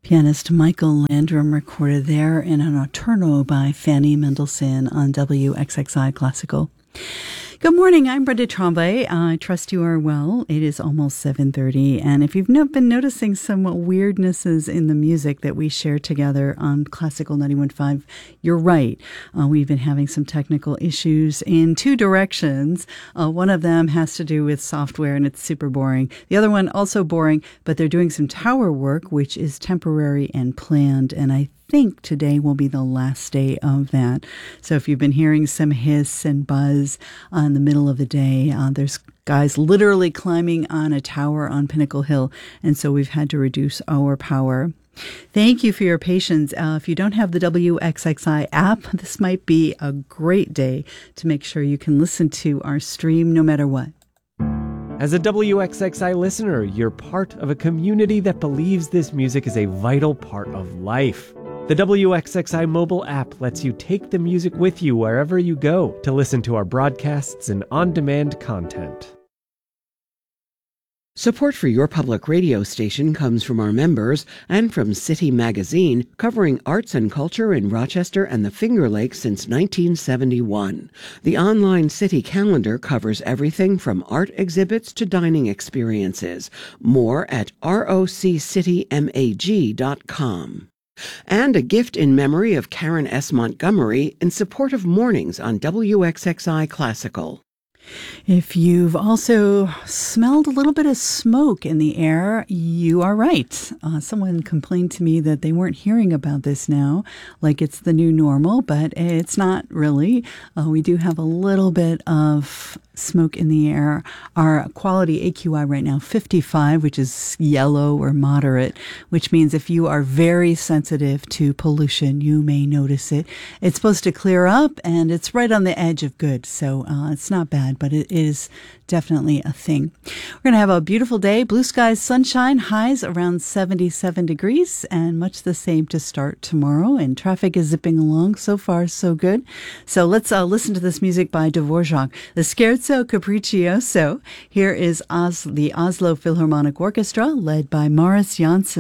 Pianist Michael Landrum recorded there in an Notturno by Fanny Mendelssohn on WXXI Classical. Good morning, I'm Brenda Tremblay. I trust you are well. It is almost 7:30, and if you've been noticing some weirdnesses in the music that we share together on Classical 91.5, you're right. We've been having some technical issues in two directions. One of them has to do with software, and it's super boring. The other one, also boring, but they're doing some tower work, which is temporary and planned, and I think today will be the last day of that. So if you've been hearing some hiss and buzz in the middle of the day, there's guys literally climbing on a tower on Pinnacle Hill, and so we've had to reduce our power. Thank you for your patience. If you don't have the WXXI app, this might be a great day to make sure you can listen to our stream no matter what. As a WXXI listener, you're part of a community that believes this music is a vital part of life. The WXXI mobile app lets you take the music with you wherever you go to listen to our broadcasts and on-demand content. Support for your public radio station comes from our members and from City Magazine, covering arts and culture in Rochester and the Finger Lakes since 1971. The online City calendar covers everything from art exhibits to dining experiences. More at roccitymag.com. And a gift in memory of Karen S. Montgomery in support of mornings on WXXI Classical. If you've also smelled a little bit of smoke in the air, you are right. Someone complained to me that they weren't hearing about this now, like it's the new normal, but it's not really. We do have a little bit of smoke in the air. Our quality AQI right now, 55, which is yellow or moderate, which means if you are very sensitive to pollution, you may notice it. It's supposed to clear up, and it's right on the edge of good, so it's not bad, but it is definitely a thing. We're going to have a beautiful day, blue skies, sunshine, highs around 77 degrees, and much the same to start tomorrow, and traffic is zipping along. So far, so good. So let's listen to this music by Dvorak, the Scherzo Capriccioso. Here is the Oslo Philharmonic Orchestra, led by Maurice Janssen.